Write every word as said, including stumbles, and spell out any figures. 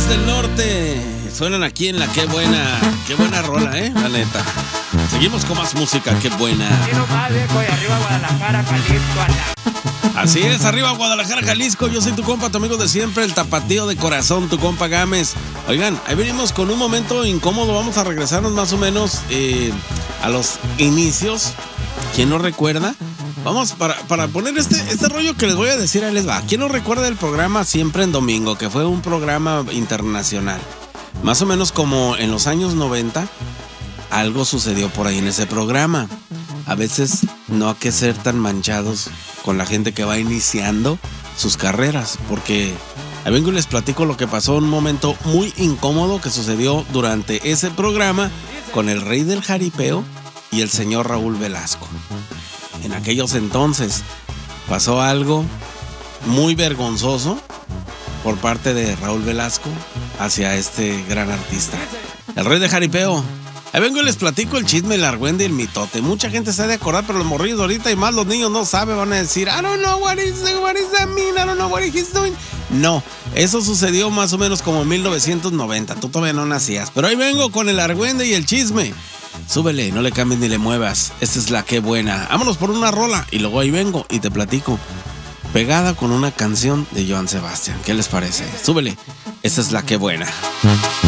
del Norte suenan aquí en la Qué Buena. Qué buena rola, ¿eh? La neta. Seguimos con más música, qué buena. Arriba Guadalajara, Jalisco. Así es, arriba Guadalajara, Jalisco. Yo soy tu compa, tu amigo de siempre, el tapatío de corazón, tu compa Gámez. Oigan, ahí venimos con un momento incómodo. Vamos a regresarnos más o menos eh, a los inicios. ¿Quién no recuerda? Vamos, para, para poner este, este rollo que les voy a decir, ahí les va. ¿Quién no recuerda el programa Siempre en Domingo? Que fue un programa internacional. Más o menos como en los años noventa, algo sucedió por ahí en ese programa. A veces no hay que ser tan manchados con la gente que va iniciando sus carreras, porque ahí vengo y les platico lo que pasó, un momento muy incómodo que sucedió durante ese programa con el rey del jaripeo y el señor Raúl Velasco. En aquellos entonces pasó algo muy vergonzoso por parte de Raúl Velasco hacia este gran artista, el rey de jaripeo. Ahí vengo y les platico el chisme, el argüende y el mitote. Mucha gente se ha de acordar, pero los morrillos ahorita y más los niños no saben, van a decir, I don't know what is, what is that mean, I don't know what he's doing. No, eso sucedió más o menos como en mil novecientos noventa, tú todavía no nacías. Pero ahí vengo con el argüende y el chisme. Súbele, no le cambies ni le muevas. Esta es la Qué Buena. Vámonos por una rola y luego ahí vengo y te platico. Pegada con una canción de Joan Sebastián. ¿Qué les parece? Súbele. Esta es la Qué Buena.